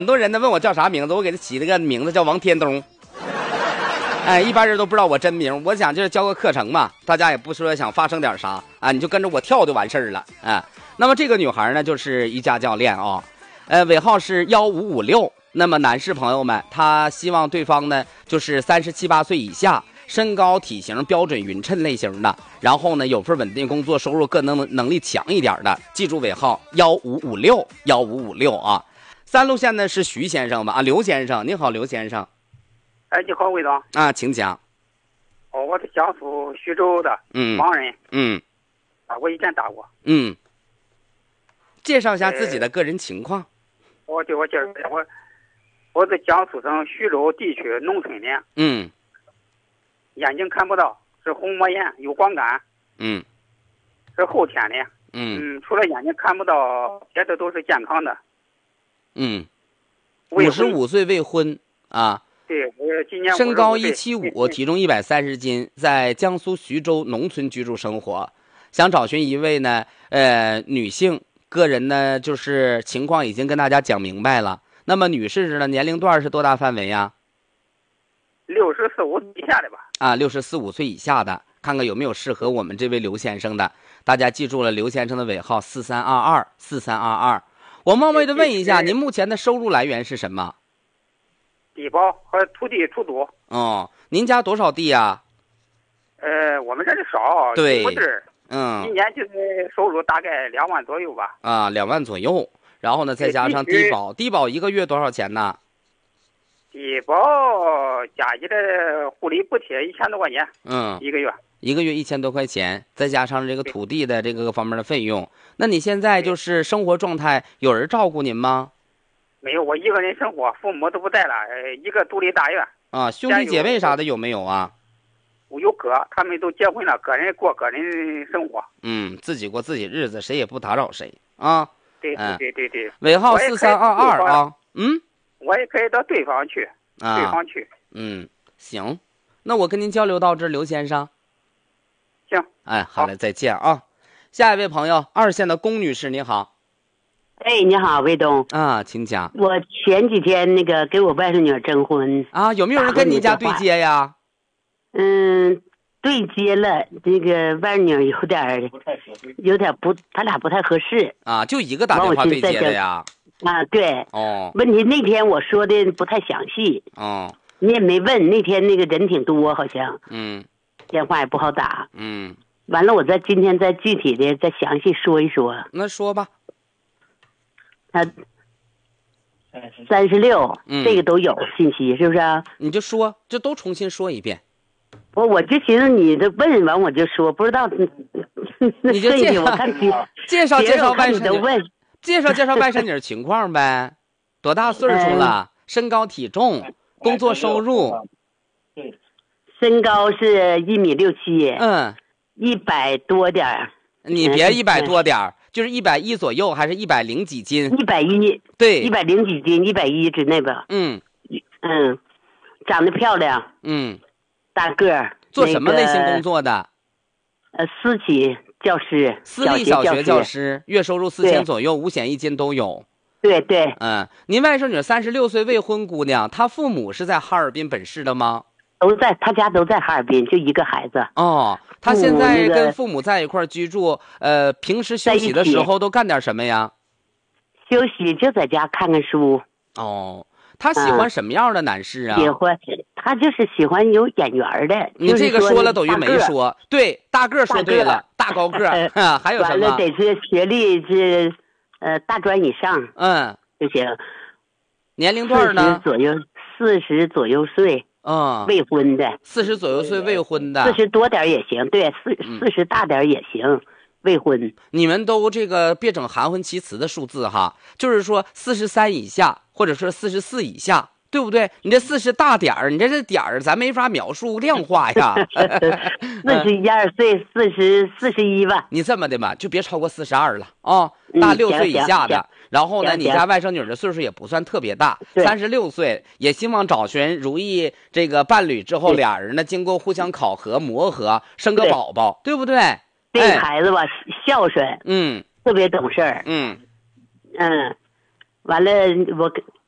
很多人呢问我叫啥名字，我给他起了个名字叫王天东。哎，一般人都不知道我真名，我想就是教个课程嘛，大家也不说想发生点啥啊，你就跟着我跳就完事儿了啊。那么这个女孩呢，就是瑜伽教练啊，尾号是1556。那么男士朋友们，他希望对方呢就是37、8岁以下，身高体型标准匀称类型的，然后呢有份稳定工作，收入个能力强一点的，记住尾号1556啊。3路线呢是徐先生吧？啊，刘先生，你好，刘先生。 哎，你好，魏总。 啊，请讲。 我是江苏徐州的盲人。我以前打过。 介绍一下自己的个人情况。 我介绍一下，我在江苏省徐州地区农村的。眼睛看不到，是虹膜炎，有光感。是后天的。除了眼睛看不到，别的都是健康的。 55岁未婚啊。 对，我今年身高175，体重130斤，在江苏徐州农村居住生活，想找寻一位呢女性，个人呢就是情况已经跟大家讲明白了。那么女士呢年龄段是多大范围呀 ？64、5岁以下的吧。 啊，64、5岁以下的，看看有没有适合我们这位刘先生的。大家记住了，刘先生的尾号4322。我冒昧的问一下，您目前的收入来源是什么？ 低保和土地出租。 您家多少地呀？ 我们这里少， 对， 一年就是收入大概2万左右吧。 2万左右，然后呢再加上低保，低保一个月多少钱呢？ 低保加起来护理补贴1000多块钱。一个月 1000多块钱，再加上这个土地的这个方面的费用。那你现在就是生活状态有人照顾您吗？ 没有，我一个人生活，父母都不在了，一个独立大院。 兄弟姐妹啥的有没有啊？ 我有哥，他们都结婚了，个人过个人生活。 自己过自己日子，谁也不打扰谁啊。 对。 尾号4322啊。 我也可以到对方去。 行，那我跟您交流到这儿，刘先生。 行。 好嘞，再见啊。下一位朋友，2线的龚女士，你好。 你好，魏东啊，请讲。 我前几天给我外甥女征婚啊，有没有人跟你家对接呀？ 对接了，这个外甥女有点不，他俩不太合适啊，就一个打电话对接的呀？ 对。问题那天我说的不太详细。你也没问，那天那个人挺多，好像。电话也不好打。完了，我今天再具体的再详细说一说。 那说吧。 他36，这个都有信息，是不是啊？ 你就说，就都重新说一遍。 我就寻思你的问完我就说，不知道你就介绍， 我看介绍外甥女， 介绍外甥女情况呗，多大岁数了？身高体重，工作收入。 身高是1.67米，100多点。 你别100多点，就是110左右，还是100几斤 ？110，对，100几斤，110之内吧。长得漂亮。大个儿。 做什么类型工作的？ 私企教师， 私立小学教师，月收入4000左右，5险1金都有。 对。 您外甥女36岁未婚姑娘，她父母是在哈尔滨本市的吗？ 他家都在哈尔滨，就一个孩子。 他现在跟父母在一块居住，平时休息的时候都干点什么呀？ 休息就在家看看书。 他喜欢什么样的男士啊？ 他就是喜欢有眼缘的。 你这个说了等于没说。对，大个说对了，大高个。还有什么？ 完了得是学历是大专以上。就行。 年龄段呢 ？40左右岁。未婚的。 40左右岁未婚的。 40多点也行，对，40大点也行，未婚。 你们都这个别整含混其辞的数字哈，就是说43以下，或者说44以下，对不对？你这40大点儿，你这点儿咱没法描述量化呀。 42岁41吧。 你这么的吧，就别超过42了啊，大6岁以下的。然后呢，你家外甥女的岁数也不算特别大，36岁，也希望找寻如意这个伴侣之后，俩人呢经过互相考核磨合，生个宝宝，对不对？ 这个孩子吧，孝顺，特别懂事儿，完了